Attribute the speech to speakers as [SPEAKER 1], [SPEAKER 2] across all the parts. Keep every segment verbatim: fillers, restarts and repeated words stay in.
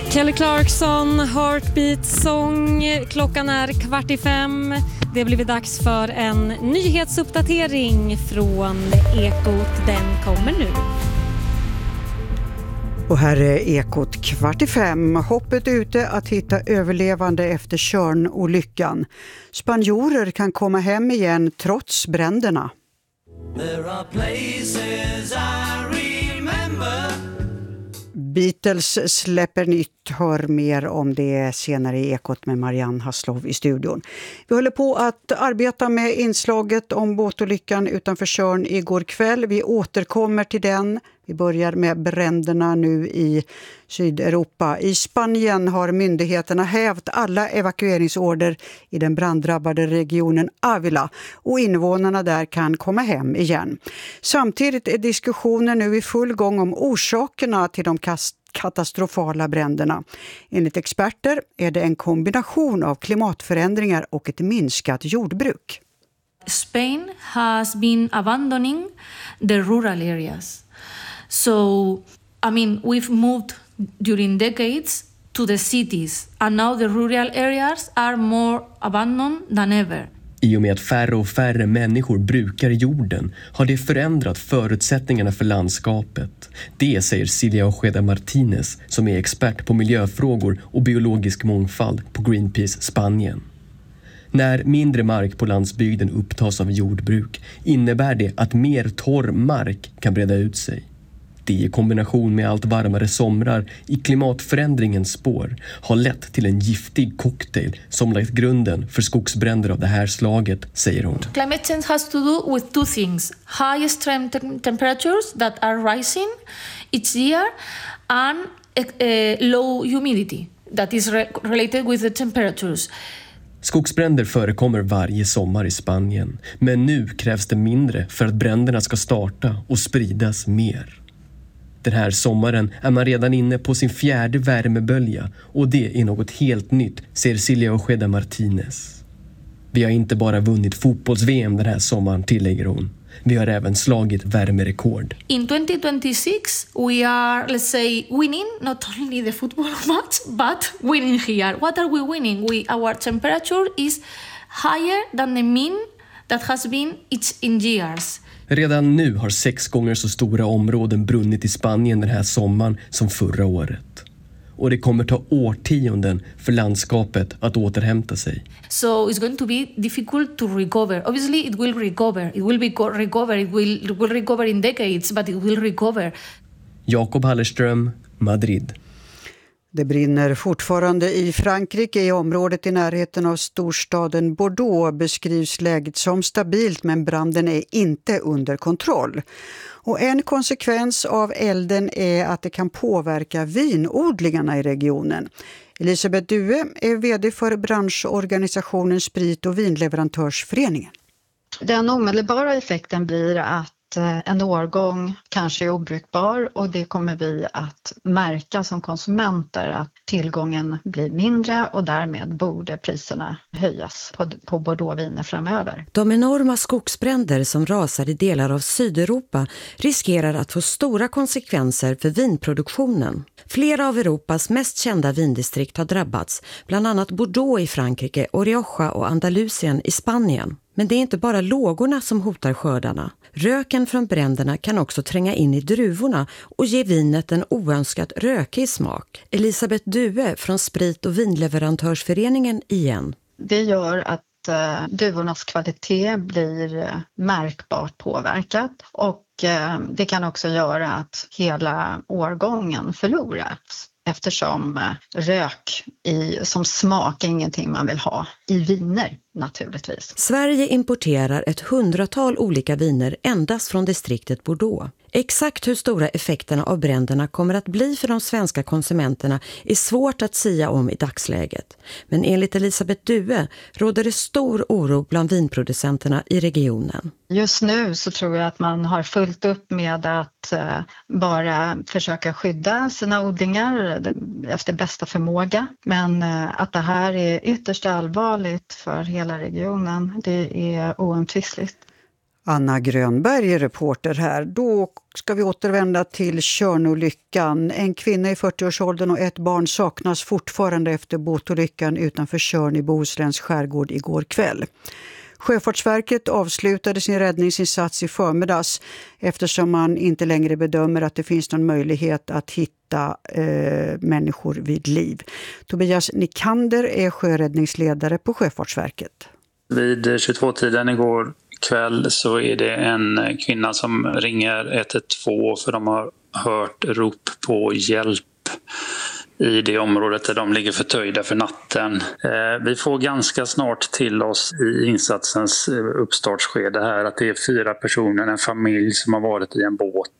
[SPEAKER 1] Kelly Clarkson, Heartbeat Song. Klockan är kvart i fem. Det har blivit dags för en nyhetsuppdatering från Ekot. Den kommer nu.
[SPEAKER 2] Och här är Ekot kvart i fem. Hoppet ute att hitta överlevande efter Tjörnolyckan. Spanjorer kan komma hem igen trots bränderna. There are places I remember. Beatles släpper nytt. Hör mer om det senare i Ekot med Marianne Hasslov i studion. Vi håller på att arbeta med inslaget om båtolyckan utanför Tjörn igår kväll. Vi återkommer till den. Vi börjar med bränderna nu i Sydeuropa. I Spanien har myndigheterna hävt alla evakueringsorder i den branddrabbade regionen Ávila och invånarna där kan komma hem igen. Samtidigt är diskussionen nu i full gång om orsakerna till de kast katastrofala bränderna. Enligt experter är det en kombination av klimatförändringar och ett minskat jordbruk.
[SPEAKER 3] Spain has been abandoning the rural areas. So, I mean, we've moved during decades to the cities and now the rural areas are more abandoned than ever.
[SPEAKER 4] I och med att färre och färre människor brukar jorden har det förändrat förutsättningarna för landskapet. Det säger Silvia Ojeda Martinez som är expert på miljöfrågor och biologisk mångfald på Greenpeace Spanien. När mindre mark på landsbygden upptas av jordbruk innebär det att mer torr mark kan breda ut sig. Det i kombination med allt varmare somrar i klimatförändringens spår har lett till en giftig cocktail som lagt grunden för skogsbränder av det här slaget, säger hon.
[SPEAKER 3] Climate change has to do with two things. High extreme te- temperatures that are rising each year and uh, low humidity that is re- related with the temperatures.
[SPEAKER 4] Skogsbränder förekommer varje sommar i Spanien, men nu krävs det mindre för att bränderna ska starta och spridas mer. Den här sommaren är man redan inne på sin fjärde värmebölja och det är något helt nytt, säger Silvia Ojeda Martinez. Vi har inte bara vunnit fotbolls-V M den här sommaren, tillägger hon. Vi har även slagit värmerekord.
[SPEAKER 3] In twenty twenty-six we are, let's say, winning not only the football match but winning here. What are we winning? We, our temperature is higher than the mean that has been it's in years.
[SPEAKER 4] Redan nu har sex gånger så stora områden brunnit i Spanien den här sommaren som förra året. Och det kommer ta årtionden för landskapet att återhämta sig.
[SPEAKER 3] So it's going to be difficult to recover. Obviously it will recover. It will be go- recover. It will, it will recover in decades, but it will recover.
[SPEAKER 4] Jakob Hallerström, Madrid.
[SPEAKER 2] Det brinner fortfarande i Frankrike. I området i närheten av storstaden Bordeaux beskrivs läget som stabilt, men branden är inte under kontroll. Och en konsekvens av elden är att det kan påverka vinodlingarna i regionen. Elisabeth Due är vd för branschorganisationen Sprit- och vinleverantörsföreningen.
[SPEAKER 5] Den omedelbara effekten blir att en årgång kanske är obrukbar och det kommer vi att märka som konsumenter att tillgången blir mindre och därmed borde priserna höjas på, på Bordeauxviner framöver.
[SPEAKER 6] De enorma skogsbränder som rasar i delar av Sydeuropa riskerar att få stora konsekvenser för vinproduktionen. Flera av Europas mest kända vindistrikt har drabbats, bland annat Bordeaux i Frankrike och Rioja och Andalusien i Spanien. Men det är inte bara lågorna som hotar skördarna. Röken från bränderna kan också tränga in i druvorna och ge vinet en oönskat rökig smak. Elisabeth Due från Sprit- och vinleverantörsföreningen igen.
[SPEAKER 5] Det gör att eh, druvornas kvalitet blir eh, märkbart påverkat och eh, det kan också göra att hela årgången förloras. Eftersom rök i, som smak är ingenting man vill ha i viner naturligtvis.
[SPEAKER 6] Sverige importerar ett hundratal olika viner endast från distriktet Bordeaux. Exakt hur stora effekterna av bränderna kommer att bli för de svenska konsumenterna är svårt att sia om i dagsläget. Men enligt Elisabeth Due råder det stor oro bland vinproducenterna i regionen.
[SPEAKER 5] Just nu så tror jag att man har fullt upp med att eh, bara försöka skydda sina odlingar efter bästa förmåga. Men eh, att det här är ytterst allvarligt för hela regionen, det är oomtvistligt.
[SPEAKER 2] Anna Grönberg är reporter här. Då ska vi återvända till Tjörnolyckan. En kvinna i fyrtioårsåldern och ett barn saknas fortfarande efter båtolyckan utanför Tjörn i Bohusläns skärgård igår kväll. Sjöfartsverket avslutade sin räddningsinsats i förmiddags eftersom man inte längre bedömer att det finns någon möjlighet att hitta eh, människor vid liv. Tobias Nikander är sjöräddningsledare på Sjöfartsverket.
[SPEAKER 7] Vid tjugotvå-tiden igår kväll så är det en kvinna som ringer ett ett två för de har hört rop på hjälp i det området där de ligger förtöjda för natten. Vi får ganska snart till oss i insatsens uppstartsskede här att det är fyra personer, en familj som har varit i en båt.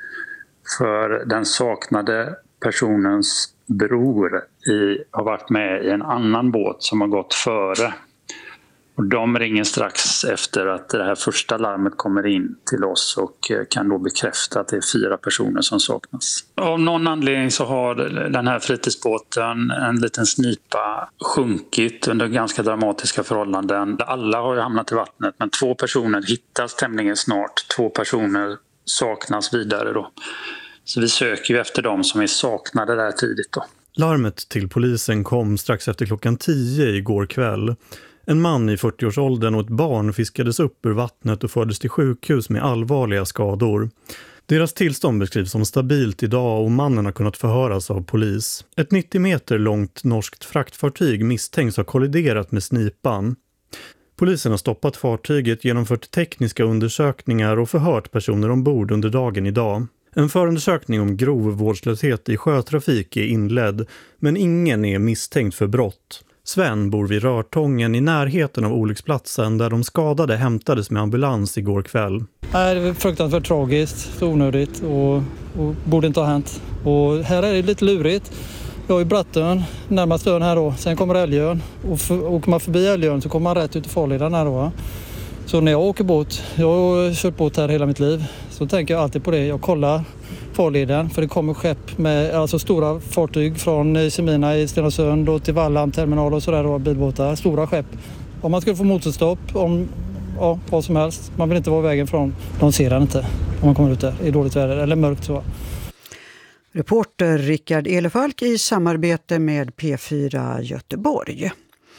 [SPEAKER 7] För den saknade personens bror i, har varit med i en annan båt som har gått före. Och de ringer strax efter att det här första larmet kommer in till oss och kan då bekräfta att det är fyra personer som saknas. Av någon anledning så har den här fritidsbåten, en liten snipa, sjunkit under ganska dramatiska förhållanden. Alla har ju hamnat i vattnet men två personer hittas tämligen snart. Två personer saknas vidare då. Så vi söker ju efter dem som är saknade där tidigt då.
[SPEAKER 8] Larmet till polisen kom strax efter klockan tio igår kväll. En man i fyrtioårsåldern och ett barn fiskades upp ur vattnet och fördes till sjukhus med allvarliga skador. Deras tillstånd beskrivs som stabilt idag och mannen har kunnat förhöras av polis. Ett nittio meter långt norskt fraktfartyg misstänks ha kolliderat med snipan. Polisen har stoppat fartyget, genomfört tekniska undersökningar och förhört personer ombord under dagen idag. En förundersökning om grov vårdslöshet i sjötrafik är inledd, men ingen är misstänkt för brott. Sven bor vid Rörtången i närheten av olycksplatsen där de skadade hämtades med ambulans igår kväll.
[SPEAKER 9] Det är fruktansvärt tragiskt, onödigt och, och borde inte ha hänt. Och här är det lite lurigt. Jag är i Brattön, närmast ön här då. Sen kommer Älgön. Och för, åker man förbi Älgön så kommer man rätt ut i farleden här då. Så när jag åker båt, jag har kört båt här hela mitt liv, så tänker jag alltid på det. Jag kollar farleden för det kommer skepp med alltså stora fartyg från Semina i Stenungsund och till Vallam terminal och sådär då, bilbåtar, stora skepp. Om man skulle få motorstopp, om ja, vad som helst, man vill inte vara i vägen från, de ser den inte om man kommer ut där i dåligt väder eller mörkt så.
[SPEAKER 2] Reporter Rickard Elefalk i samarbete med P fyra Göteborg.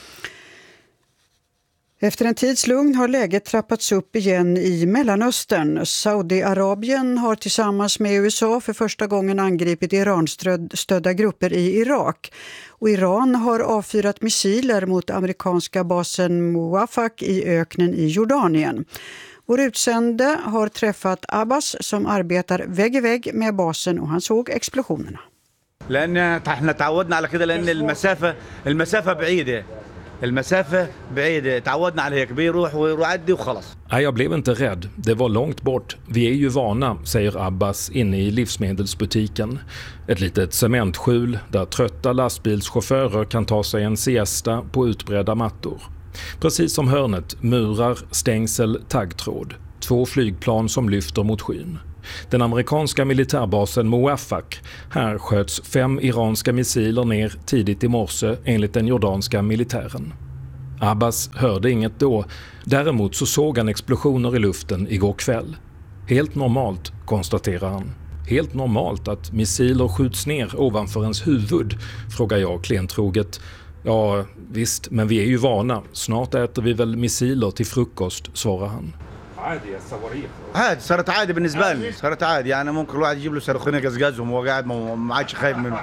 [SPEAKER 2] Efter en tids lugn har läget trappats upp igen i Mellanöstern. Saudiarabien har tillsammans med U S A för första gången angripit Iran-stödda grupper i Irak. Och Iran har avfyrat missiler mot amerikanska basen Muwafaq i öknen i Jordanien. Vår utsände har träffat Abbas som arbetar vägg i vägg med basen och han såg explosionerna.
[SPEAKER 10] لأن احنا تعودنا على كده لأن المسافة المسافة بعيدة. المسافة بعيدة تعودنا على هيك بيروح ويعدي وخلاص.
[SPEAKER 11] Nej, jag blev inte rädd. Det var långt bort. Vi är ju vana, säger Abbas inne i livsmedelsbutiken. Ett litet cementskjul där trötta lastbilschaufförer kan ta sig en siesta på utbredda mattor. Precis som hörnet, murar, stängsel, taggtråd. Två flygplan som lyfter mot skyn. Den amerikanska militärbasen Muwafaq. Här sköts fem iranska missiler ner tidigt i morse enligt den jordanska militären. Abbas hörde inget då. Däremot så såg han explosioner i luften igår kväll. Helt normalt, konstaterar han. Helt normalt att missiler skjuts ner ovanför ens huvud, frågar jag klentroget. Ja, visst, men vi är ju vana. Snart äter vi väl missiler till frukost, svarar han.
[SPEAKER 10] عادي الصواريخ عادي صارت عادي بالنسبه لي صارت عادي يعني ممكن الواحد يجيب له صاروخين يقزقزهم وهو قاعد ما عادش خايف منه.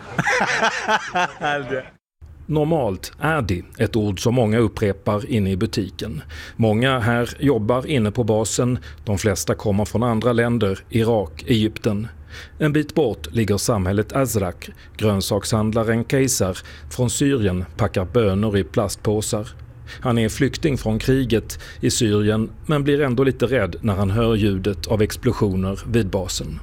[SPEAKER 11] Normalt är det ett ord som många upprepar inne i butiken. Många här jobbar inne på basen. De flesta kommer från andra länder, Irak, Egypten. En bit bort ligger samhället Azrak. Grönsakshandlaren Kejsar från Syrien packar bönor i plastpåsar. Han är flykting från kriget i Syrien men blir ändå lite rädd när han hör ljudet av explosioner vid basen.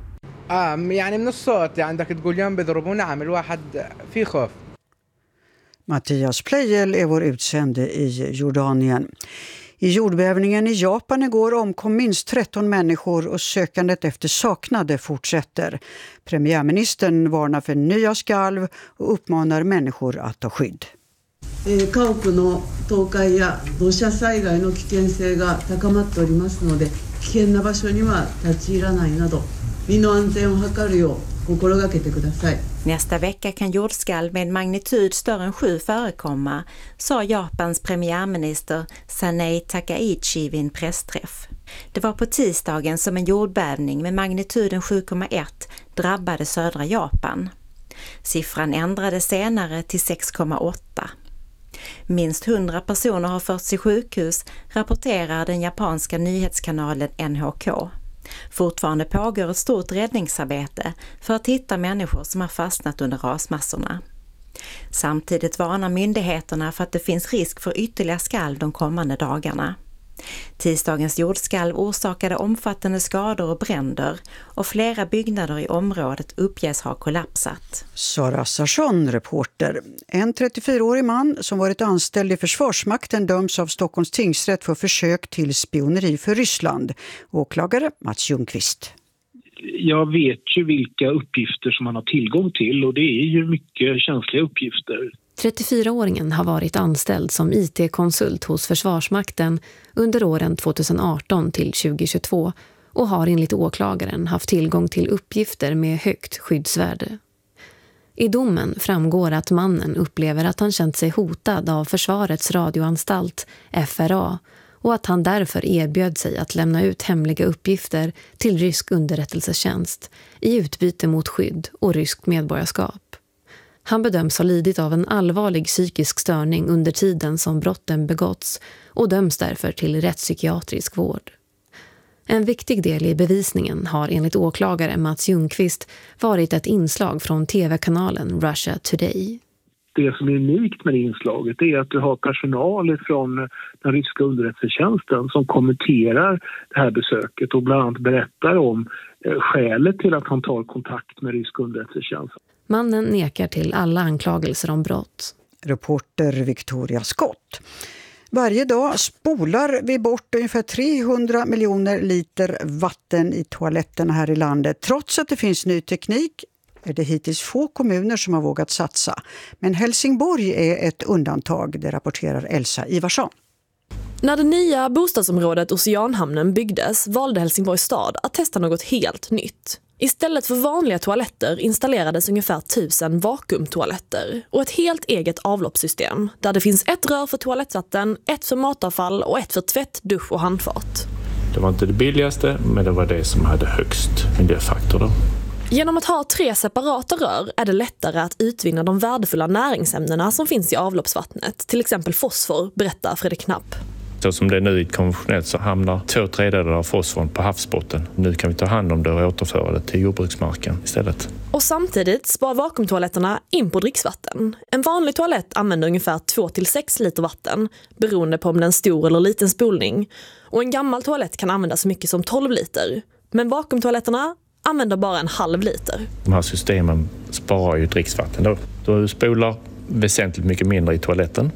[SPEAKER 2] Mattias Plejel är vår utsände i Jordanien. I jordbävningen i Japan igår omkom minst tretton människor och sökandet efter saknade fortsätter. Premiärministern varnar för nya skalv och uppmanar människor att ta skydd.
[SPEAKER 12] えー、家屋の倒壊や土砂災害の危険性が高まっておりますので、危険な場所には立ち入らないなど、身の安全を図るよう心がけてください。
[SPEAKER 13] Nästa vecka kan jordskalv med magnitud större än sju förekomma, sa Japans premiärminister Sanei Takaichi vid en pressträff. Det var på tisdagen som en jordbävning med magnituden sju komma ett drabbade södra Japan. Siffran ändrades senare till sex komma åtta. Minst hundra personer har förts till sjukhus, rapporterar den japanska nyhetskanalen N H K. Fortfarande pågår ett stort räddningsarbete för att hitta människor som har fastnat under rasmassorna. Samtidigt varnar myndigheterna för att det finns risk för ytterligare skalv de kommande dagarna. Tisdagens jordskalv orsakade omfattande skador och bränder och flera byggnader i området uppges ha kollapsat.
[SPEAKER 2] Sara Sarsson, reporter. En trettiofyraårig man som varit anställd i Försvarsmakten döms av Stockholms tingsrätt för försök till spioneri för Ryssland. Åklagare Mats Ljungqvist.
[SPEAKER 14] Jag vet ju vilka uppgifter som man har tillgång till och det är ju mycket känsliga uppgifter.
[SPEAKER 15] trettiofyraåringen har varit anställd som I T-konsult hos Försvarsmakten under åren tjugoarton till tjugohundratjugotvå och har enligt åklagaren haft tillgång till uppgifter med högt skyddsvärde. I domen framgår att mannen upplever att han känt sig hotad av Försvarets radioanstalt, F R A, och att han därför erbjöd sig att lämna ut hemliga uppgifter till rysk underrättelsetjänst i utbyte mot skydd och ryskt medborgarskap. Han bedöms ha lidit av en allvarlig psykisk störning under tiden som brotten begåtts och döms därför till rättspsykiatrisk vård. En viktig del i bevisningen har enligt åklagare Mats Ljungqvist varit ett inslag från tv-kanalen Russia Today.
[SPEAKER 14] Det som är unikt med det inslaget är att du har personal från den ryska underrättelsetjänsten som kommenterar det här besöket och bland annat berättar om skälet till att han tar kontakt med rysk underrättelsetjänst.
[SPEAKER 15] Mannen nekar till alla anklagelser om brott.
[SPEAKER 2] Reporter Victoria Scott. Varje dag spolar vi bort ungefär trehundra miljoner liter vatten i toaletterna här i landet. Trots att det finns ny teknik är det hittills få kommuner som har vågat satsa. Men Helsingborg är ett undantag, det rapporterar Elsa Ivarsson.
[SPEAKER 16] När det nya bostadsområdet Oceanhamnen byggdes valde Helsingborgs stad att testa något helt nytt. Istället för vanliga toaletter installerades ungefär tusen vakuumtoaletter och ett helt eget avloppssystem där det finns ett rör för toalettvatten, ett för matavfall och ett för tvätt, dusch och handfat.
[SPEAKER 11] Det var inte det billigaste, men det var det som hade högst miljöfaktor då.
[SPEAKER 16] Genom att ha tre separata rör är det lättare att utvinna de värdefulla näringsämnena som finns i avloppsvattnet, till exempel fosfor, berättar Fredrik Knapp.
[SPEAKER 11] Så som det är nu i konventionellt så hamnar två tredjedelar av fosforn på havsbotten. Nu kan vi ta hand om det och återföra det till jordbruksmarken istället.
[SPEAKER 16] Och samtidigt spar vakuumtoaletterna in på dricksvatten. En vanlig toalett använder ungefär två till sex liter vatten, beroende på om det är en stor eller liten spolning. Och en gammal toalett kan använda så mycket som tolv liter. Men vakuumtoaletterna använder bara en halv liter.
[SPEAKER 11] De här systemen sparar ju dricksvatten då. Du spolar väsentligt mycket mindre i toaletten.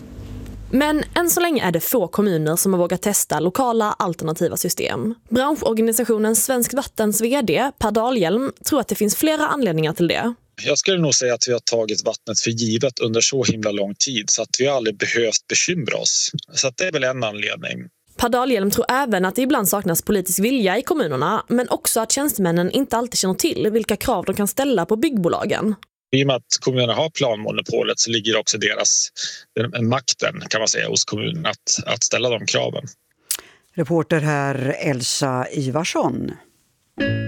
[SPEAKER 16] Men än så länge är det få kommuner som har vågat testa lokala alternativa system. Branschorganisationen Svensk Vattens vd Per Dahlhjelm tror att det finns flera anledningar till det.
[SPEAKER 17] Jag skulle nog säga att vi har tagit vattnet för givet under så himla lång tid så att vi aldrig behövt bekymra oss. Så att det är väl en anledning.
[SPEAKER 16] Per Dahlhjelm tror även att det ibland saknas politisk vilja i kommunerna, men också att tjänstemännen inte alltid känner till vilka krav de kan ställa på byggbolagen.
[SPEAKER 17] I och med att kommunerna har planmonopolet så ligger också deras makten, kan man säga, hos kommunen att, att ställa de kraven.
[SPEAKER 2] Reporter här Elsa Ivarsson.